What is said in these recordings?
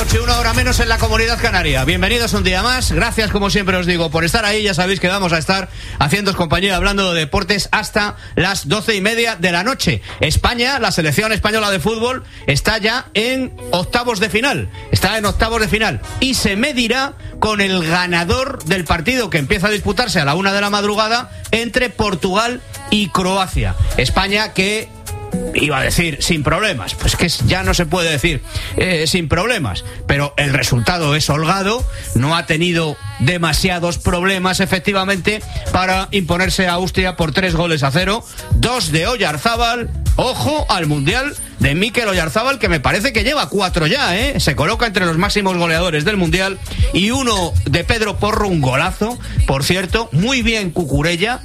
noche, 1 hora menos en la Comunidad Canaria. Bienvenidos un día más. Gracias, como siempre os digo, por estar ahí. Ya sabéis que vamos a estar haciéndoos compañía hablando de deportes hasta las 12:30 de la noche. España, la selección española de fútbol, está ya en octavos de final. Y se medirá con el ganador del partido que empieza a disputarse a la 1 de la madrugada entre Portugal y Croacia. España que... iba a decir sin problemas, pues que ya no se puede decir sin problemas, pero el resultado es holgado, no ha tenido demasiados problemas efectivamente para imponerse a Austria por 3-0, 2 de Oyarzábal. Ojo al Mundial de Mikel Oyarzábal, que me parece que lleva 4 ya, se coloca entre los máximos goleadores del Mundial, y 1 de Pedro Porro, un golazo, por cierto. Muy bien Cucurella,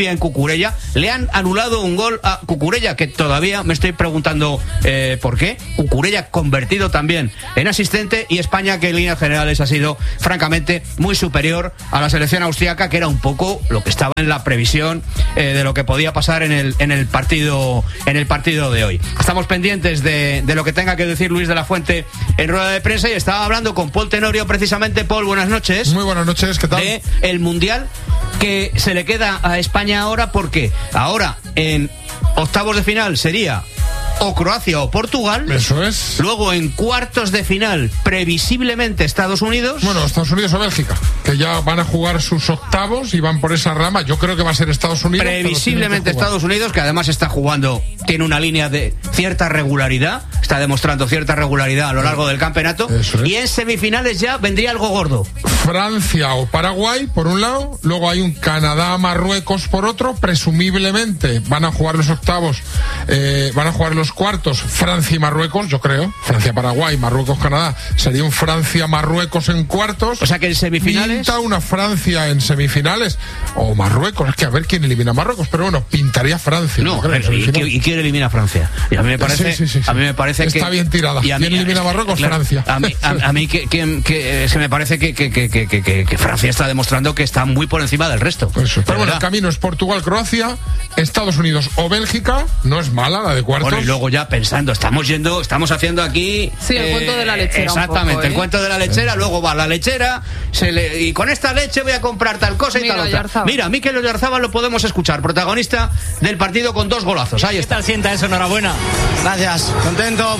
le han anulado un gol a Cucurella, que todavía me estoy preguntando por qué. Cucurella convertido también en asistente, y España, que en líneas generales ha sido francamente muy superior a la selección austriaca, que era un poco lo que estaba en la previsión de lo que podía pasar en el partido de hoy. Estamos pendientes de lo que tenga que decir Luis de la Fuente en rueda de prensa, y estaba hablando con Paul Tenorio precisamente. Paul, buenas noches. Muy buenas noches, ¿qué tal? De el Mundial que se le queda a España ahora, porque ahora en octavos de final sería o Croacia o Portugal. Eso es. Luego en cuartos de final, previsiblemente Estados Unidos. Bueno, Estados Unidos o Bélgica, que ya van a jugar sus octavos y van por esa rama. Yo creo que va a ser Estados Unidos. Previsiblemente Estados Unidos, que además está jugando, tiene una línea de cierta regularidad, está demostrando cierta regularidad a lo largo del campeonato. Eso es. Y en semifinales ya vendría algo gordo. Francia o Paraguay por un lado, luego hay un Canadá-Marruecos por otro. Presumiblemente van a jugar los octavos, van a jugar los cuartos Francia y Marruecos, yo creo. Francia-Paraguay, Marruecos-Canadá. Sería un Francia-Marruecos en cuartos. O sea que en semifinales... pinta una Francia en semifinales. O Marruecos, es que a ver quién elimina a Marruecos. Pero bueno, pintaría Francia. No, ¿y quién elimina a Francia? Y a mí me parece, sí. A mí me parece está que... bien tirada. ¿Quién elimina a Marruecos? Claro, Francia. A mí que me parece que Francia está demostrando que está muy por encima del resto. Eso. Pero bueno, el camino es Portugal-Croacia, Estados Unidos o Bélgica. No es mala la de cuartos. Bueno, y luego ya pensando, estamos haciendo aquí... Sí, el cuento de la lechera. Exactamente, un poco, el cuento de la lechera. Luego va la lechera, y con esta leche voy a comprar tal cosa y tal otra. Mira, Mikel Oyarzábal lo podemos escuchar, protagonista del partido con 2 golazos. Ahí está. ¿Qué tal sienta eso? Enhorabuena. Gracias, contento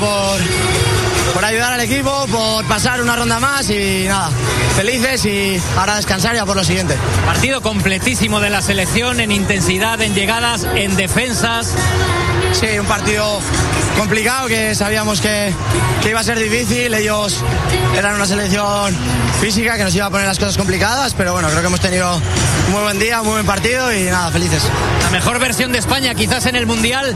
por ayudar al equipo, por pasar una ronda más y nada, felices, y ahora descansar ya por lo siguiente. Partido completísimo de la selección en intensidad, en llegadas, en defensas. Sí, un partido complicado que sabíamos que iba a ser difícil. Ellos eran una selección física que nos iba a poner las cosas complicadas, pero bueno, creo que hemos tenido un muy buen día, un muy buen partido y nada, felices. La mejor versión de España quizás en el Mundial,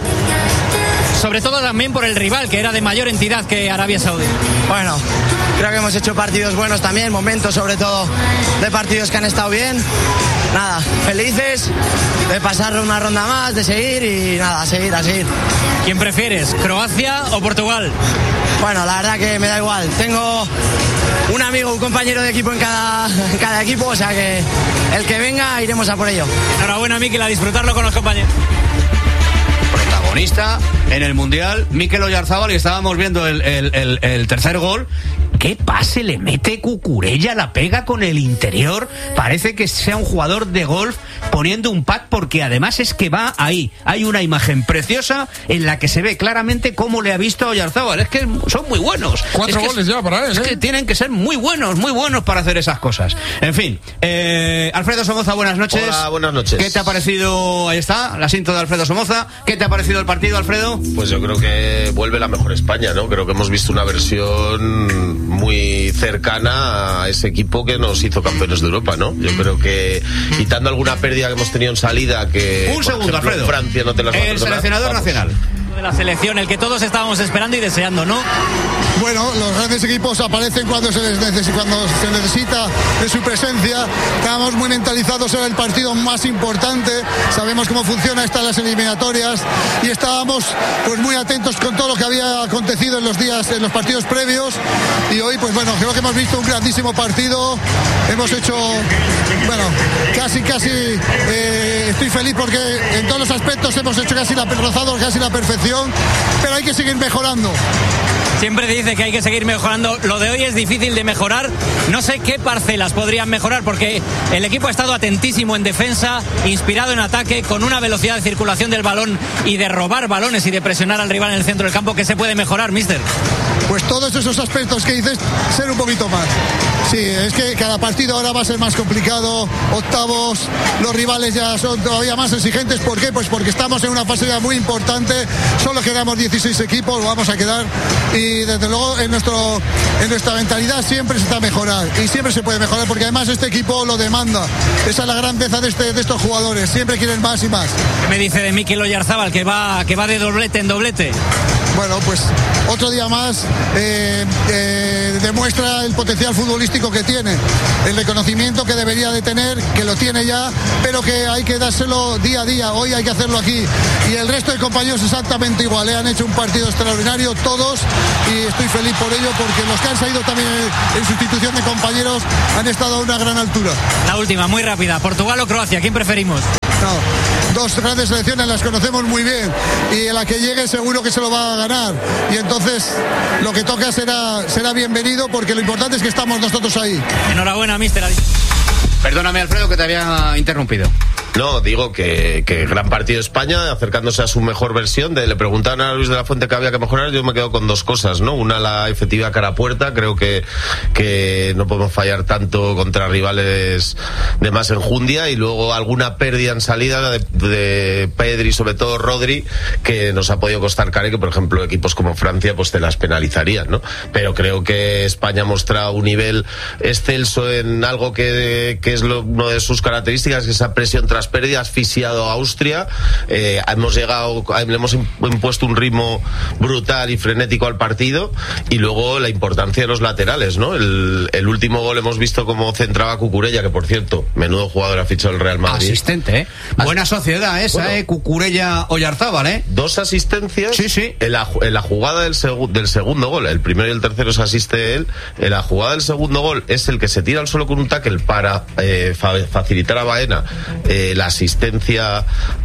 sobre todo también por el rival, que era de mayor entidad que Arabia Saudí. Bueno, creo que hemos hecho partidos buenos también, momentos sobre todo de partidos que han estado bien. Nada, felices de pasar una ronda más, de seguir y nada, a seguir. ¿Quién prefieres, Croacia o Portugal? Bueno, la verdad que me da igual. Tengo un amigo, un compañero de equipo en cada equipo, o sea que el que venga iremos a por ello. Enhorabuena, Mikel, a disfrutarlo con los compañeros. Protagonista en el Mundial, Mikel Oyarzábal, y estábamos viendo el tercer gol. ¿Qué pase le mete Cucurella? La pega con el interior. Parece que sea un jugador de golf poniendo un pad, porque además es que va ahí. Hay una imagen preciosa en la que se ve claramente cómo le ha visto a Oyarzábal. Es que son muy buenos. 4 goles ya para él. Es que tienen que ser muy buenos para hacer esas cosas. En fin, Alfredo Somoza, buenas noches. Hola, buenas noches. ¿Qué te ha parecido? Ahí está, la cinta de Alfredo Somoza. ¿Qué te ha parecido el partido, Alfredo? Pues yo creo que vuelve la mejor España, ¿no? Creo que hemos visto una versión muy cercana a ese equipo que nos hizo campeones de Europa, ¿no? Yo creo que, quitando alguna pérdida que hemos tenido en salida, que un segundo, ejemplo, Alfredo. Francia no te las va a el perdonar, seleccionador vamos. nacional De la selección, el que todos estábamos esperando y deseando, ¿no? Bueno, los grandes equipos aparecen cuando se necesita de su presencia. Estábamos muy mentalizados en el partido más importante. Sabemos cómo funciona las eliminatorias y estábamos pues muy atentos con todo lo que había acontecido en los partidos previos. Y hoy, pues bueno, creo que hemos visto un grandísimo partido. Hemos hecho, bueno, casi estoy feliz porque en todos los aspectos hemos hecho rozado casi la perfección, pero hay que seguir mejorando. Siempre dice que hay que seguir mejorando. Lo de hoy es difícil de mejorar. No sé qué parcelas podrían mejorar, porque el equipo ha estado atentísimo en defensa, inspirado en ataque, con una velocidad de circulación del balón y de robar balones y de presionar al rival en el centro del campo. ¿Qué se puede mejorar, míster? Pues todos esos aspectos que dices, ser un poquito más. Sí, es que cada partido ahora va a ser más complicado. Octavos, los rivales ya son todavía más exigentes. ¿Por qué? Pues porque estamos en una fase ya muy importante. Solo quedamos 16 equipos, vamos a quedar. Y desde luego en nuestra mentalidad siempre se está a mejorar. Y siempre se puede mejorar, porque además este equipo lo demanda. Esa es la grandeza de estos jugadores. Siempre quieren más y más. ¿Qué me dice de Mikel Oyarzabal, que va de doblete en doblete? Bueno, pues otro día más demuestra el potencial futbolístico que tiene, el reconocimiento que debería de tener, que lo tiene ya, pero que hay que dárselo día a día. Hoy hay que hacerlo aquí. Y el resto de compañeros exactamente igual. Han hecho un partido extraordinario todos, y estoy feliz por ello, porque los que han salido también en sustitución de compañeros han estado a una gran altura. La última, muy rápida. ¿Portugal o Croacia? ¿Quién preferimos? No, dos grandes selecciones, las conocemos muy bien, y en la que llegue seguro que se lo va a ganar, y entonces lo que toca será bienvenido, porque lo importante es que estamos nosotros ahí. Enhorabuena, míster. Perdóname, Alfredo, que te había interrumpido. No, digo que gran partido de España, acercándose a su mejor versión. Le preguntaron a Luis de la Fuente que había que mejorar. Yo me quedo con dos cosas, ¿no? Una, la efectividad cara a puerta. Creo que no podemos fallar tanto contra rivales de más enjundia, y luego alguna pérdida en salida de Pedri, sobre todo Rodri, que nos ha podido costar cara, y que por ejemplo equipos como Francia pues te las penalizarían, ¿no? Pero creo que España ha mostrado un nivel excelso en algo que es una de sus características, que esa presión tras pérdida, asfixiado a Austria. Le hemos impuesto un ritmo brutal y frenético al partido, y luego la importancia de los laterales, ¿no? El último gol hemos visto cómo centraba Cucurella, que por cierto, menudo jugador ha fichado el Real Madrid. Asistente, buena sociedad esa, bueno, Cucurella Oyarzábal, 2 asistencias. Sí. En la jugada del segundo gol, el primero y el tercero se asiste él. En la jugada del segundo gol es el que se tira al suelo con un tackle para facilitar a Baena la asistencia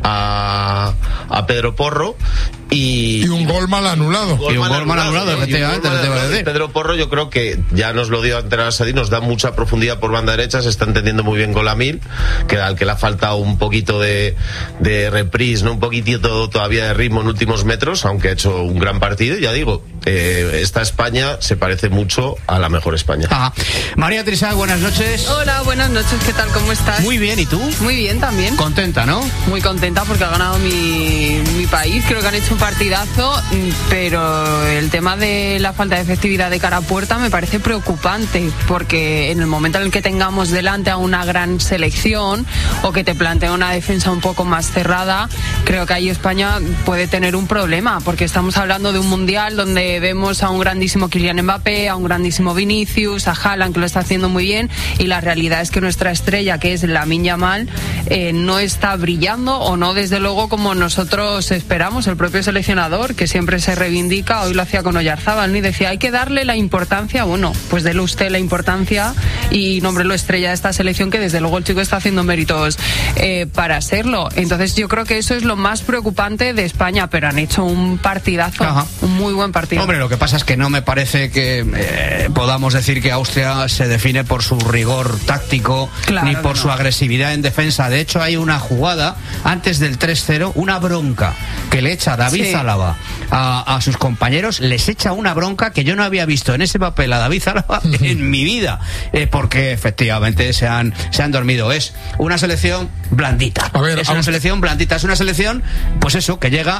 a Pedro Porro, y un gol mal anulado. Y un gol mal anulado, efectivamente. Pedro Porro, yo creo que ya nos lo dio ante Sadí, nos da mucha profundidad por banda derecha, se está entendiendo muy bien con Lamil, que al que le ha faltado un poquito de reprise, ¿no? Un poquitito todavía de ritmo en últimos metros, aunque ha hecho un gran partido. Ya digo, esta España se parece mucho a la mejor España. Ajá. María Trisá, buenas noches. Hola, buenas noches, ¿qué tal? ¿Cómo estás? Muy bien, ¿y tú? Muy bien también. Contenta, ¿no? Muy contenta porque ha ganado mi país. Creo que han hecho un partidazo, pero el tema de la falta de efectividad de cara a puerta me parece preocupante, porque en el momento en el que tengamos delante a una gran selección, o que te plantea una defensa un poco más cerrada, creo que ahí España puede tener un problema, porque estamos hablando de un mundial donde vemos a un grandísimo Kylian Mbappé, a un grandísimo Vinicius, a Haaland, que lo está haciendo muy bien, y la realidad es que nuestra estrella, que es Lamine Yamal, no está brillando, o no desde luego como nosotros esperamos. El propio seleccionador, que siempre se reivindica, hoy lo hacía con Oyarzábal, ¿no? Y decía, hay que darle la importancia. Bueno, pues déle usted la importancia y nómbrelo estrella de esta selección, que desde luego el chico está haciendo méritos para serlo. Entonces yo creo que eso es lo más preocupante de España, pero han hecho un partidazo. Ajá. Un muy buen partido. Hombre, lo que pasa es que no me parece que podamos decir que Austria se define por su rigor táctico, claro, ni por su agresividad en defensa. De hecho, hay una jugada antes del 3-0, una bronca que le echa David Álava a sus compañeros, les echa una bronca que yo no había visto en ese papel a David Álava en mi vida, porque efectivamente se han dormido. Es una selección blandita. Es una selección blandita, es una selección, pues eso, que llega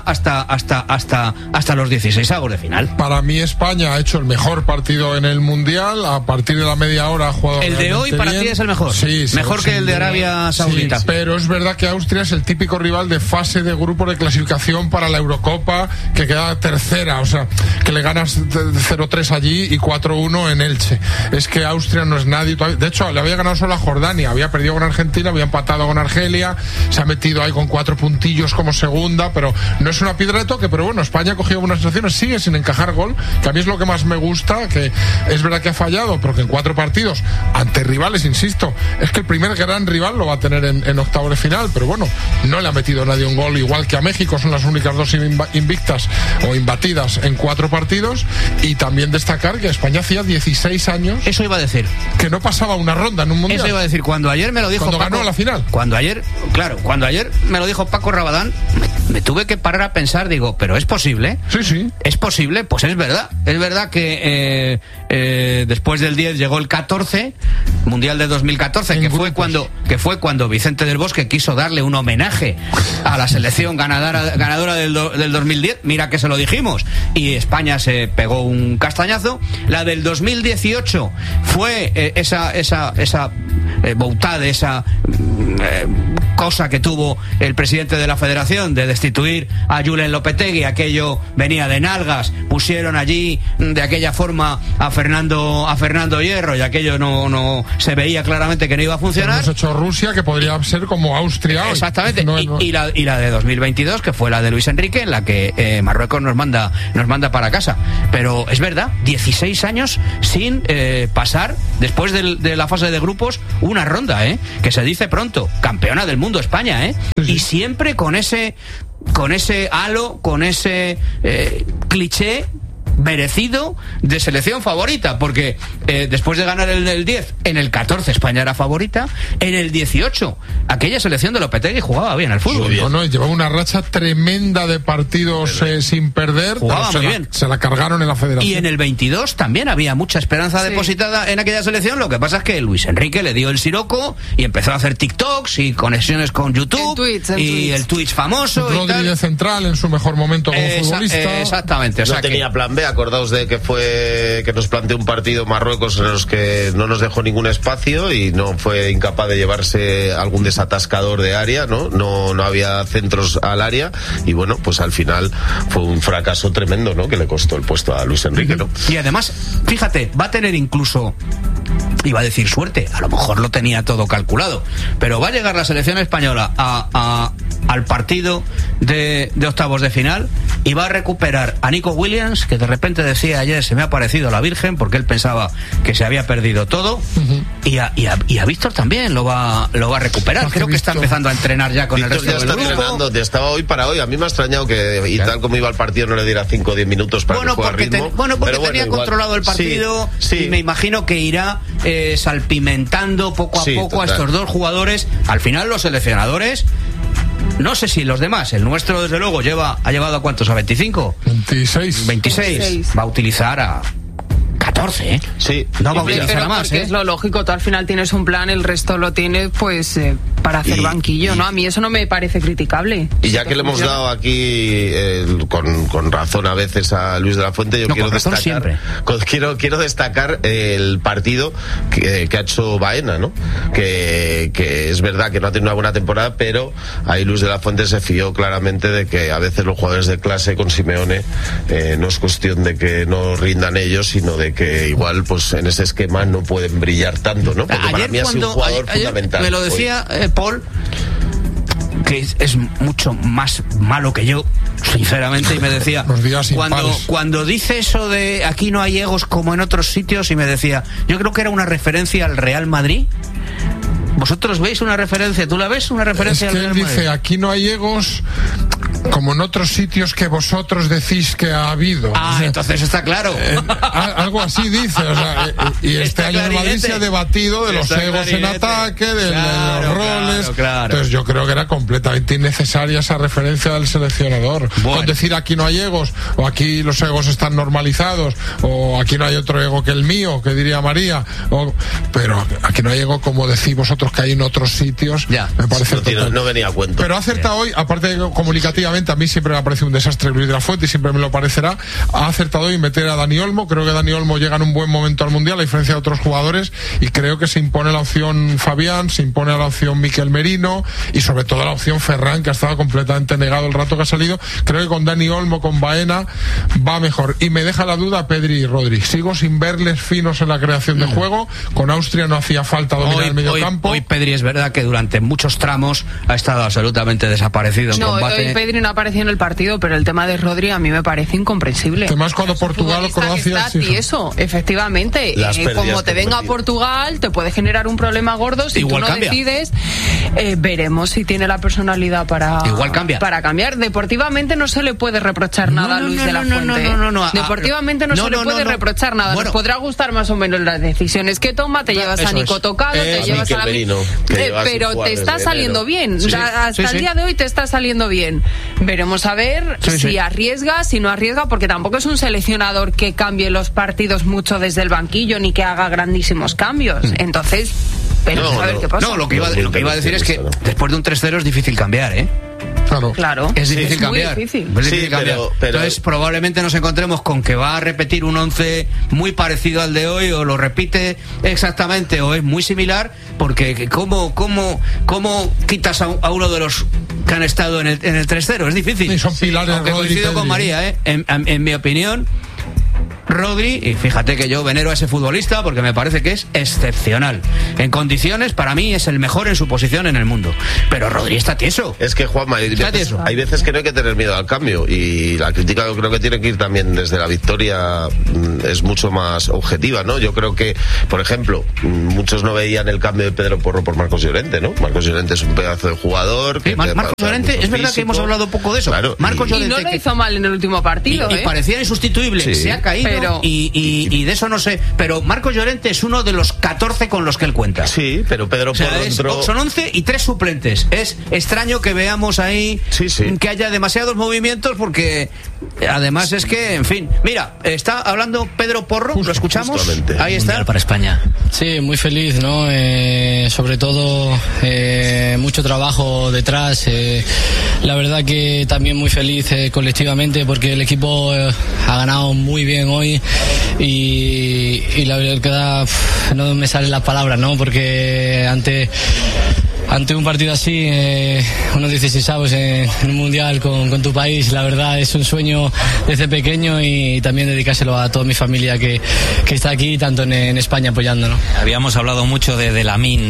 hasta los 16avos de final. Para mí España ha hecho el mejor partido en el Mundial. A partir de la media hora ha jugado el de hoy para ti es el mejor. Sí, mejor que el de Arabia Saudita. Sí, pero es verdad que Austria es el típico rival de fase de grupo de clasificación para la Eurocopa, que queda tercera, o sea, que le ganas 0-3 allí y 4-1 en Elche. Es que Austria no es nadie todavía. De hecho, le había ganado solo a Jordania, había perdido con Argentina, había empatado con Argelia. Argelia, se ha metido ahí con 4 puntillos como segunda, pero no es una piedra de toque. Pero bueno, España ha cogido buenas sensaciones, sigue sin encajar gol, que a mí es lo que más me gusta, que es verdad que ha fallado, pero que en 4 partidos ante rivales, insisto, es que el primer gran rival lo va a tener en octavos de final, pero bueno, no le ha metido nadie un gol, igual que a México, son las únicas 2 invictas o imbatidas en 4 partidos. Y también destacar que España hacía 16 años, eso iba a decir, que no pasaba una ronda en un mundial. Eso iba a decir, cuando ayer me lo dijo cuando Paco, ganó la final. Cuando ayer me lo dijo Paco Rabadán, me tuve que parar a pensar, digo, pero ¿es posible? Sí. ¿Es posible? Pues es verdad que después del 10 llegó el 14, Mundial de 2014, que fue cuando Vicente del Bosque quiso darle un homenaje a la selección ganadora del 2010, mira que se lo dijimos, y España se pegó un castañazo. La del 2018 fue esa boutade, esa cosa que tuvo el presidente de la Federación de destituir a Julen Lopetegui. Aquello venía de nalgas, pusieron allí de aquella forma a Fernando Hierro, y aquello no se veía claramente que no iba a funcionar. Hemos hecho Rusia, que podría ser como Austria. Exactamente. Y la de 2022, que fue la de Luis Enrique, en la que Marruecos nos manda para casa. Pero es verdad, 16 años sin pasar, después de la fase de grupos, una ronda, que se dice pronto. Campeona del mundo España, Sí. Y siempre con ese halo, con ese cliché merecido de selección favorita, porque después de ganar el 10, en el 14 España era favorita, en el 18 aquella selección de Lopetegui jugaba bien al fútbol. Llevaba una racha tremenda de partidos sin perder, jugaba muy bien. Se la cargaron en la Federación. Y en el 22 también había mucha esperanza depositada en aquella selección. Lo que pasa es que Luis Enrique le dio el siroco y empezó a hacer TikToks y conexiones con YouTube, el Twitch famoso. Rodri de central en su mejor momento como futbolista. Exactamente. No tenía plan B. Acordaos de que nos planteó un partido Marruecos en los que no nos dejó ningún espacio y no fue incapaz de llevarse algún desatascador de área, no había centros al área, y bueno, pues al final fue un fracaso tremendo, ¿no? Que le costó el puesto a Luis Enrique, ¿no? Y además, fíjate, va a tener incluso, iba a decir suerte, a lo mejor lo tenía todo calculado, pero va a llegar la selección española al partido de octavos de final y va a recuperar a Nico Williams, que de repente decía ayer se me ha parecido la Virgen, porque él pensaba que se había perdido todo, y a Víctor también lo va a recuperar. Creo que está empezando a entrenar ya con Víctor el resto del grupo. Entrenando, estaba hoy para hoy. A mí me ha extrañado que, y tal como iba el partido, no le diera 5 o 10 minutos para que juegue a ritmo. Porque tenía controlado el partido, sí. Y me imagino que irá salpimentando poco a poco a estos dos jugadores. Al final los seleccionadores, no sé si los demás, el nuestro desde luego ha llevado a ¿cuántos? ¿A 25? 26. Va a utilizar a 14, Sí. No va a utilizar a más, Es lo lógico, tú al final tienes un plan, el resto lo tienes pues para hacer banquillo, ¿no? A mí eso no me parece criticable. Y ya que le hemos dado aquí con razón a veces a Luis de la Fuente, yo quiero destacar el partido que ha hecho Baena, ¿no? Que es verdad que no ha tenido una buena temporada, pero ahí Luis de la Fuente se fió claramente de que a veces los jugadores de clase con Simeone no es cuestión de que no rindan ellos, sino de que igual pues en ese esquema no pueden brillar tanto, ¿no? Porque para mí ha sido un jugador fundamental. Me lo decía Paul, que es mucho más malo que yo, sinceramente, y me decía cuando dice eso de aquí no hay egos como en otros sitios, y me decía, yo creo que era una referencia al Real Madrid. ¿Vosotros veis una referencia? ¿Tú la ves una referencia al Real Madrid? Dice, aquí no hay egos como en otros sitios que vosotros decís que ha habido. Entonces está claro. Algo así dice, y este año en Madrid se ha debatido de los egos en ataque, de los roles. Claro. Entonces yo creo que era completamente innecesaria esa referencia del seleccionador. Con decir aquí no hay egos, o aquí los egos están normalizados, o aquí no hay otro ego que el mío, que diría María, pero aquí no hay ego como decís vosotros que hay en otros sitios. Me parece no venía a cuento. Pero ha acertado hoy, aparte de comunicativamente, técnicamente a mí siempre me ha parecido un desastre Luis de la Fuente y siempre me lo parecerá. Ha acertado hoy meter a Dani Olmo. Creo que Dani Olmo llega en un buen momento al Mundial, a diferencia de otros jugadores, y creo que se impone la opción Fabián, se impone la opción Miquel Merino y sobre todo la opción Ferran, que ha estado completamente negado el rato que ha salido. Creo que con Dani Olmo, con Baena, va mejor. Y me deja la duda Pedri y Rodri. Sigo sin verles finos en la creación de juego. Con Austria no hacía falta dominar el medio campo. Hoy Pedri es verdad que durante muchos tramos ha estado absolutamente desaparecido en combate. Hoy Pedri no apareció en el partido, pero el tema de Rodri a mí me parece incomprensible. Además, cuando Portugal o Croacia... Y eso, efectivamente, como te venga a Portugal, te puede generar un problema gordo si igual tú no decides. Veremos si tiene la personalidad para cambiar. Deportivamente no se le puede reprochar nada a Luis de la Fuente. Deportivamente no se le puede reprochar nada. Nos podrá gustar más o menos las decisiones que toma. Te llevas a Nico Tocado, te llevas a pero te está saliendo bien. Hasta el día de hoy te está saliendo bien. Veremos a ver si arriesga, si no arriesga, porque tampoco es un seleccionador que cambie los partidos mucho desde el banquillo ni que haga grandísimos cambios. Entonces, veremos a ver qué pasa. No, lo que iba a decir es que después de un 3-0 es difícil cambiar, ¿eh? Claro. Es difícil cambiar. Muy difícil. Pero entonces probablemente nos encontremos con que va a repetir un 11 muy parecido al de hoy, o lo repite exactamente o es muy similar, porque ¿cómo quitas a uno de los que han estado en el 3-0? Es difícil. Y son pilares. Aunque coincido con María, en mi opinión, Rodri, y fíjate que yo venero a ese futbolista porque me parece que es excepcional. En condiciones, para mí, es el mejor en su posición en el mundo. Pero Rodri está tieso. Es que, Juanma, hay veces que no hay que tener miedo al cambio. Y la crítica yo creo que tiene que ir también desde la victoria, es mucho más objetiva, ¿no? Yo creo que, por ejemplo, muchos no veían el cambio de Pedro Porro por Marcos Llorente, ¿no? Marcos Llorente es un pedazo de jugador. Marcos Llorente, es verdad que hemos hablado poco de eso. Claro, Marcos Llorente, y no lo hizo mal en el último partido. Y parecía insustituible. Se ha caído. Y de eso no sé, pero Marcos Llorente es uno de los 14 con los que él cuenta. Sí, pero Pedro Porro entró... Son 11 y 3 suplentes. Es extraño que veamos ahí que haya demasiados movimientos, porque además es que, en fin, mira, está hablando Pedro Porro, lo escuchamos. Ahí está. Mundial para España. Sí, muy feliz, ¿no? Sobre todo mucho trabajo detrás. La verdad que también muy feliz colectivamente, porque el equipo ha ganado muy bien hoy. Y la verdad no me salen las palabras, ¿no? Porque ante un partido así, unos 16avos en un mundial con tu país, la verdad es un sueño desde pequeño, y también dedicárselo a toda mi familia que está aquí, tanto en España, apoyando, ¿no? Habíamos hablado mucho de Lamine,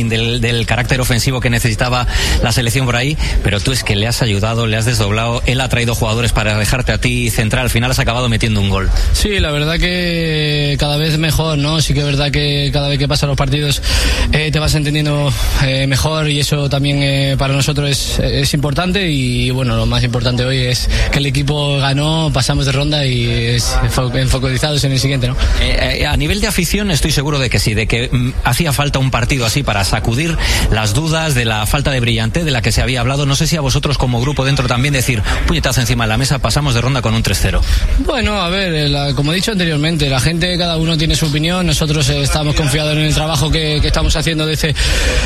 del carácter ofensivo que necesitaba la selección por ahí, pero tú es que le has ayudado, le has desdoblado, él ha traído jugadores para dejarte a ti central, al final has acabado metiendo un gol. Sí, la verdad que cada vez mejor, ¿no? Sí que es verdad que cada vez que pasan los partidos te vas entendiendo mejor, y eso también para nosotros es importante. Y bueno, lo más importante hoy es que el equipo ganó, pasamos de ronda y enfocalizados en el siguiente, ¿no? A nivel de afición estoy seguro de que sí, de que hacía falta un partido así para sacudir las dudas de la falta de brillantez de la que se había hablado. No sé si a vosotros como grupo dentro también decir, puñetazo encima de la mesa, pasamos de ronda con un 3-0. Bueno, a ver, como he dicho anteriormente, la gente, cada uno tiene su opinión. Nosotros estamos confiados en el trabajo que estamos haciendo desde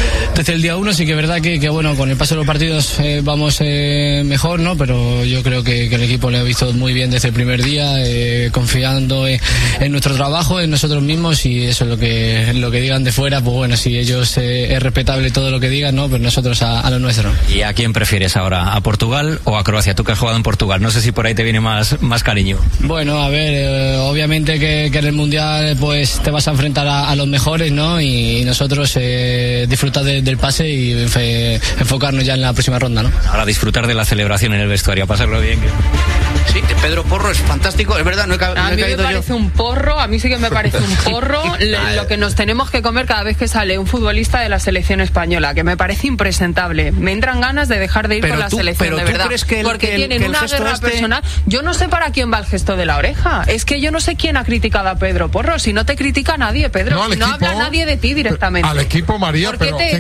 el día 1. Sí que es verdad que bueno, con el paso de los partidos vamos mejor, ¿no? Pero yo creo que el equipo lo ha visto muy bien desde el primer día, confiando en nuestro trabajo, en nosotros mismos, y eso es lo que digan de fuera, pues bueno, si ellos es respetable todo lo que digan, ¿no? Pero nosotros a lo nuestro. ¿Y a quién prefieres ahora? ¿A Portugal o a Croacia? Tú que has jugado en Portugal, no sé si por ahí te viene más cariño. Bueno, a ver, obviamente que en el Mundial pues te vas a enfrentar a los mejores, ¿no? Y nosotros disfrutar del pase y enfocarnos ya en la próxima ronda, ¿no? Ahora disfrutar de la celebración en el vestuario, a pasarlo bien. Sí, Pedro Porro es fantástico, es verdad, a mí me parece un porro, a mí sí que me parece un porro lo que nos tenemos que comer cada vez que sale un futbolista de la selección española, que me parece impresentable. Me entran ganas de dejar de ir con la selección, de verdad, porque tienen una guerra personal. Yo no sé para quién va el gesto de la oreja, es que yo no sé quién ha criticado a Pedro Porro. Si no te critica nadie, Pedro, no habla nadie de ti directamente. Al equipo, María, pero ¿qué quiere la gente?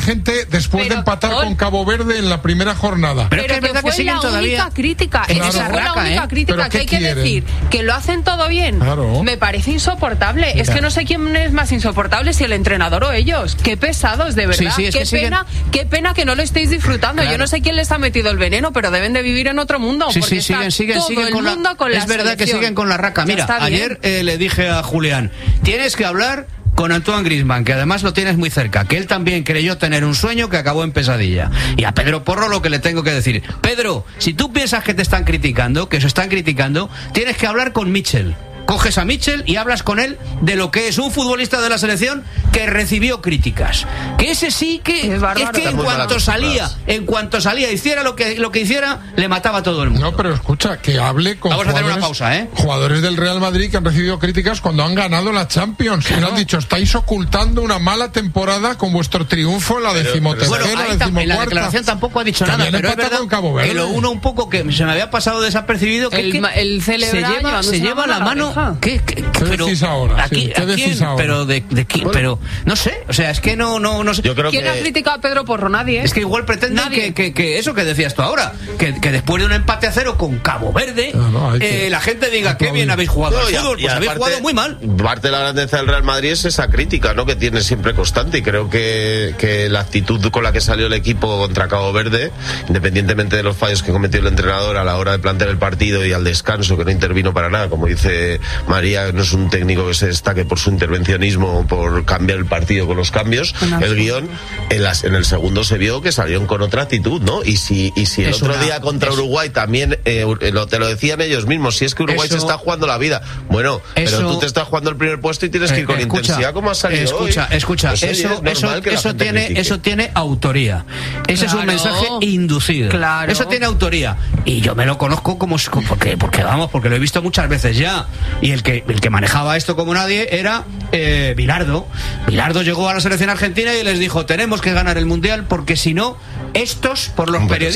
gente después de empatar con Cabo Verde en la primera jornada. Pero es que es verdad que siguen todavía. Única crítica. Claro. Esa fue la única crítica que hay que decir. Que lo hacen todo bien. Claro. Me parece insoportable. Mira. Es que no sé quién es más insoportable, si el entrenador o ellos. Qué pesados, de verdad. Sí, qué pena que no lo estéis disfrutando. Claro. Yo no sé quién les ha metido el veneno, pero deben de vivir en otro mundo. Sí, siguen con la. Es verdad que siguen con la raca. Mira, ayer le dije a Julián, tienes que hablar con Antoine Griezmann, que además lo tienes muy cerca, que él también creyó tener un sueño que acabó en pesadilla. Y a Pedro Porro lo que le tengo que decir: Pedro, si tú piensas que te están criticando, que se están criticando, tienes que hablar con Mitchell. Coges a Mitchell y hablas con él de lo que es un futbolista de la selección que recibió críticas. Que ese sí que es que en cuanto salía, hiciera lo que hiciera, le mataba a todo el mundo. No, pero escucha, que hable con jugadores del Real Madrid que han recibido críticas cuando han ganado la Champions. Claro. Y le han dicho, estáis ocultando una mala temporada con vuestro triunfo en la decimotercera, decimocuarta. En la declaración tampoco ha dicho nada, pero es verdad que lo uno un poco que se me había pasado desapercibido, que se lleva la mano. ¿Qué decís ahora? ¿Qué decís ahora? Pero no sé, o sea, es que no sé. ¿Quién ha criticado a Pedro Porro? Nadie. Es que igual pretenden que eso que decías tú ahora, que después de un empate a 0 con Cabo Verde, la gente diga qué bien habéis jugado al fútbol, pues habéis jugado muy mal. Parte de la grandeza del Real Madrid es esa crítica, ¿no?, que tiene siempre constante, y creo que la actitud con la que salió el equipo contra Cabo Verde, independientemente de los fallos que cometió el entrenador a la hora de plantear el partido y al descanso, que no intervino para nada, como dice María, no es un técnico que se destaque por su intervencionismo o por cambiar el partido con los cambios. El guión en el segundo se vio que salieron con otra actitud, ¿no? Y si el otro día contra Uruguay también te lo decían ellos mismos, si es que Uruguay se está jugando la vida, bueno, pero tú te estás jugando el primer puesto y tienes que ir con intensidad como has salido hoy. Escucha, eso tiene autoría. Ese es un mensaje inducido. Claro. Eso tiene autoría. Y yo me lo conozco porque lo he visto muchas veces ya. Y el que manejaba esto como nadie era Bilardo. Bilardo llegó a la selección argentina y les dijo: tenemos que ganar el Mundial, porque si no, estos, por los periodistas